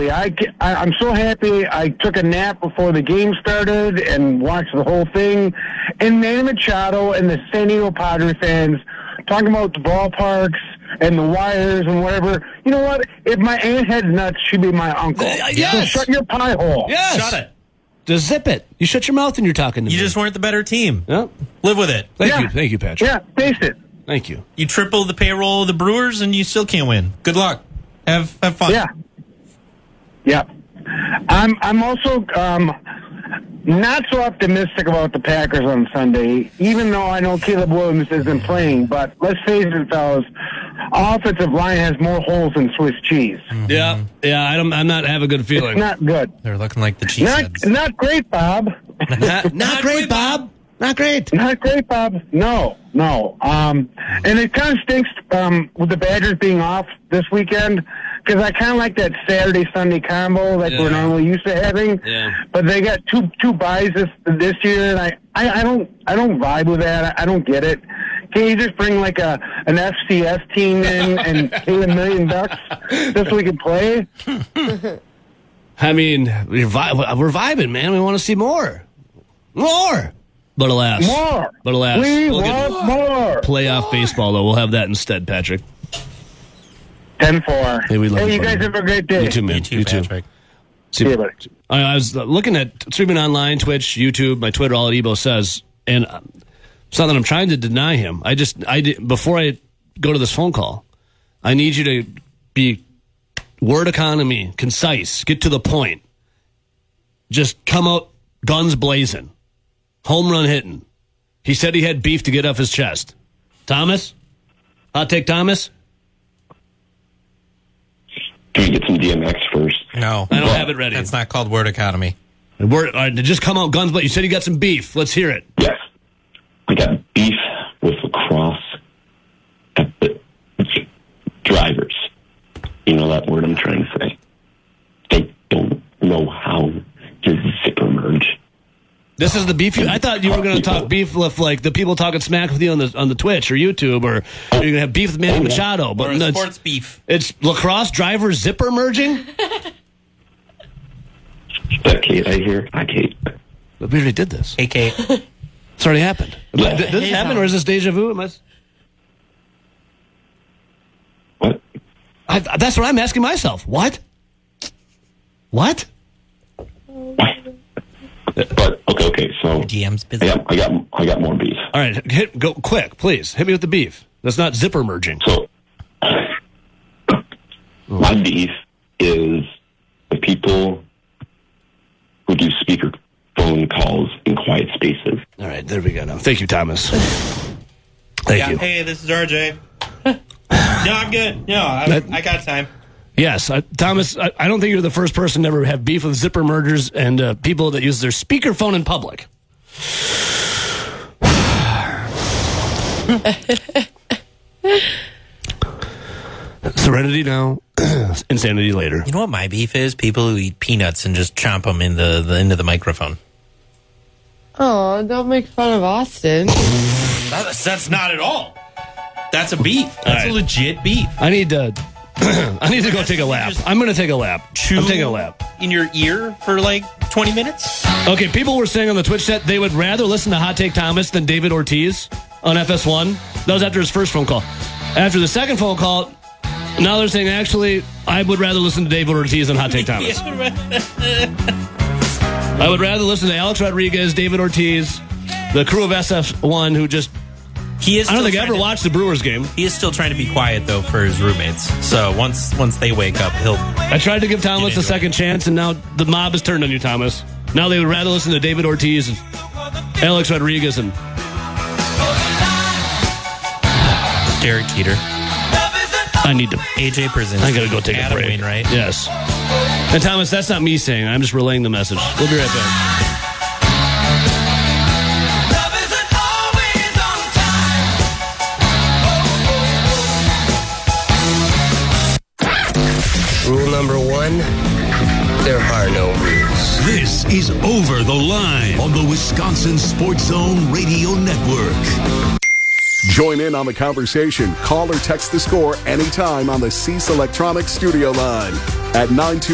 absolutely. I'm so happy. I took a nap before the game started and watched the whole thing. And Manny Machado and the San Diego Padres fans talking about the ballparks and the wires and whatever. You know what? If my aunt had nuts, she'd be my uncle. Yes. So shut your pie hole. Yes. Shut it. Just zip it. You shut your mouth when you're talking to me. You just weren't the better team. Yep. Live with it. Thank you, Patrick. Yeah, face it. Thank you. You triple the payroll of the Brewers, and you still can't win. Good luck. Have fun. Yeah. Yeah. I'm also not so optimistic about the Packers on Sunday, even though I know Caleb Williams isn't playing. But let's face it, fellas, offensive line has more holes than Swiss cheese. Mm-hmm. Yeah. I'm not having a good feeling. It's not good. They're looking like the Cheeseheads. Not great, Bob. Not great, Bob. Not great. Not great, Bob. No. And it kind of stinks with the Badgers being off this weekend, because I kind of like that Saturday-Sunday combo like we're normally used to having. Yeah. But they got two byes this year, and I don't vibe with that. I don't get it. Can you just bring like an FCS team in and pay $1 million just so we can play? I mean, we're vibing, man. We want to see more. But alas. We want more. Playoff baseball, though. We'll have that instead, Patrick. 10-4. Hey, we love you guys have a great day. You too, man. You too, Patrick. See you, buddy. I was looking at streaming online, Twitch, YouTube, my Twitter, all at Ebo says, and it's not that I'm trying to deny him. Before I go to this phone call, I need you to be word economy, concise, get to the point. Just come out guns blazing. Home run hitting. He said he had beef to get off his chest. Thomas? Hot take, Thomas? Can we get some DMX first? No. I don't have it ready. That's not called Word Economy. All right, just come out guns blazing. You said you got some beef. Let's hear it. Yes. I got beef with lacrosse drivers. You know that word I'm trying to say. They don't know how to zipper merge. This is the beef. I thought you were going to talk beef with like the people talking smack with you on the Twitch or YouTube, or you're going to have beef with Manny Machado. But or sports beef. It's lacrosse drivers zipper merging. Is that Kate I hear? Hi, Kate. But we already did this. Hey, Kate. It's already happened. Yeah. Did this happen, or is this deja vu? What? That's what I'm asking myself. What? But okay. So GM's busy. I got more beef. All right, go quick, please. Hit me with the beef. That's not zipper merging. So my beef is the people who do speaker phone calls in quiet spaces. All right, there we go. Now, thank you, Thomas. Thank you. Hey, this is RJ. No, I'm good. No, I got time. Yes, Thomas, I don't think you're the first person to ever have beef with zipper mergers and people that use their speakerphone in public. Serenity now, insanity later. You know what my beef is? People who eat peanuts and just chomp them into the microphone. Oh, don't make fun of Austin. That's not at all. That's a beef. That's a legit beef. I need to go take a lap. I'm going to take a lap. I'm taking a lap. In your ear for like 20 minutes? Okay, people were saying on the Twitch chat they would rather listen to Hot Take Thomas than David Ortiz on FS1. That was after his first phone call. After the second phone call, now they're saying, actually, I would rather listen to David Ortiz than Hot Take Thomas. I would rather listen to Alex Rodriguez, David Ortiz, the crew of SF1 who just... I don't think I ever watched the Brewers game. He is still trying to be quiet, though, for his roommates. So once they wake up, he'll... I tried to give Thomas a second chance, and now the mob has turned on you, Thomas. Now they would rather listen to David Ortiz and Alex Rodriguez and... Derek Jeter. I need to... AJ Prison. I gotta go take Adam a break. Wainwright. Yes. And Thomas, that's not me saying. I'm just relaying the message. We'll be right back. Rule number one, there are no rules. This is Over the Line on the Wisconsin Sports Zone Radio Network. Join in on the conversation. Call or text the score anytime on the Cease Electronics studio line at 92.